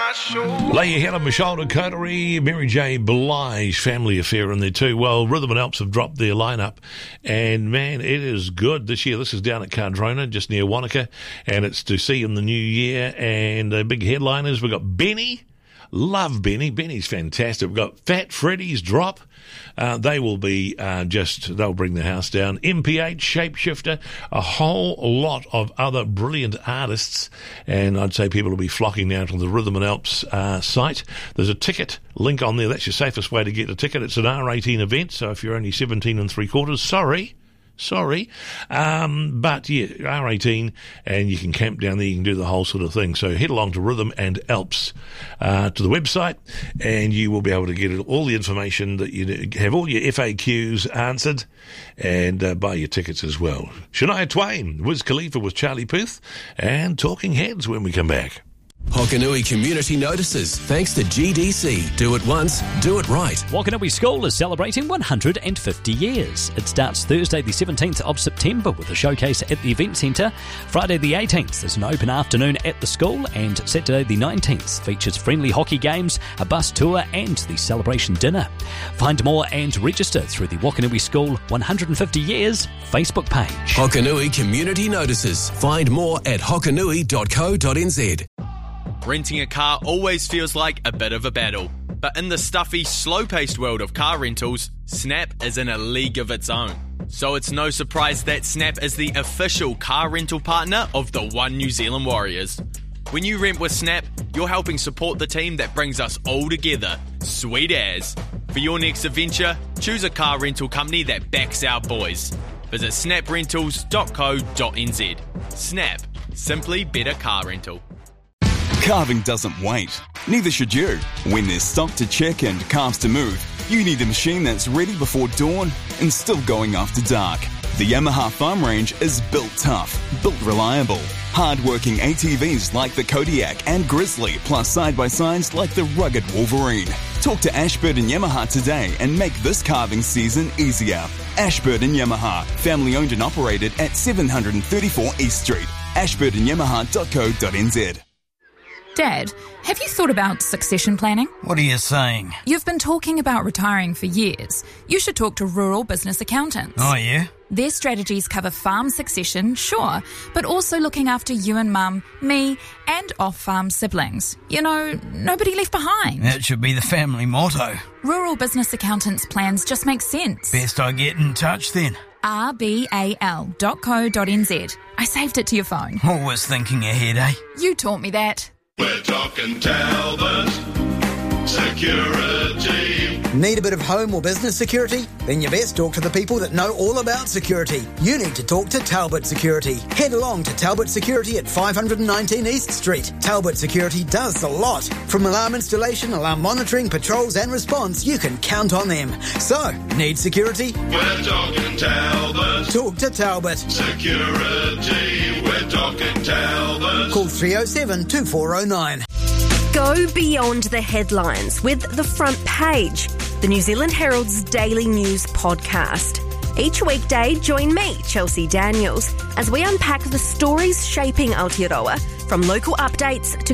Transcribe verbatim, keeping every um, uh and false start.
my shoulder. Lay your head on my shoulder, coterie. Mary J. Blige, family affair in there too. Well, Rhythm and Alps have dropped their lineup, and man, it is good this year. This is down at Cardrona, just near Wanaka, and it's to see in the new year. And the big headliners, we've got Benny. Love Benny. Benny's fantastic. We've got Fat Freddy's drop. Uh, they will be uh, just, they'll bring the house down. M P H, Shapeshifter, a whole lot of other brilliant artists. And I'd say people will be flocking now to the Rhythm and Alps uh, site. There's a ticket link on there. That's your safest way to get a ticket. It's an R eighteen event, so if you're only seventeen and three quarters, sorry. Sorry, um, but yeah, R eighteen, and you can camp down there, you can do the whole sort of thing. So head along to Rhythm and Alps uh, to the website, and you will be able to get all the information that you have, all your F A Qs answered, and uh, buy your tickets as well. Shania Twain, Wiz Khalifa with Charlie Puth, and Talking Heads when we come back. Hokanui Community Notices, thanks to G D C. Do it once, do it right. Waikanawi School is celebrating one hundred fifty years. It starts Thursday the seventeenth of September with a showcase at the Event Centre. Friday the eighteenth is an open afternoon at the school, and Saturday the nineteenth features friendly hockey games, a bus tour and the celebration dinner. Find more and register through the Waikanawi School one hundred fifty years Facebook page. Hokanui Community Notices. Find more at hokanui dot co dot n z. Renting a car always feels like a bit of a battle, but in the stuffy, slow-paced world of car rentals, Snap is in a league of its own. So it's no surprise that Snap is the official car rental partner of the One New Zealand Warriors. When you rent with Snap, you're helping support the team that brings us all together. Sweet as. For your next adventure, choose a car rental company that backs our boys. Visit snap rentals dot co dot n z. Snap. Simply better car rental. Calving doesn't wait. Neither should you. When there's stock to check and calves to move, you need a machine that's ready before dawn and still going after dark. The Yamaha Farm Range is built tough, built reliable. Hard-working A T Vs like the Kodiak and Grizzly, plus side-by-sides like the rugged Wolverine. Talk to Ashburton Yamaha today and make this calving season easier. Ashburton Yamaha, family owned and operated at seven thirty-four East Street. ashburton yamaha dot co dot n z. Dad, have you thought about succession planning? What are you saying? You've been talking about retiring for years. You should talk to Rural Business Accountants. Oh, yeah? Their strategies cover farm succession, sure, but also looking after you and Mum, me, and off-farm siblings. You know, nobody left behind. That should be the family motto. Rural Business Accountants plans just make sense. Best I get in touch then. r b a l dot co dot n z. I saved it to your phone. Always thinking ahead, eh? You taught me that. We're talking Talbot Security. Need a bit of home or business security? Then you best talk to the people that know all about security. You need to talk to Talbot Security. Head along to Talbot Security at five nineteen East Street. Talbot Security does a lot. From alarm installation, alarm monitoring, patrols and response, you can count on them. So, need security? We're talking Talbot Talk to Talbot. Security. We're talking Talbot. Call three oh seven, two four oh nine. Go beyond the headlines with The Front Page, the New Zealand Herald's daily news podcast. Each weekday, join me, Chelsea Daniels, as we unpack the stories shaping Aotearoa, from local updates to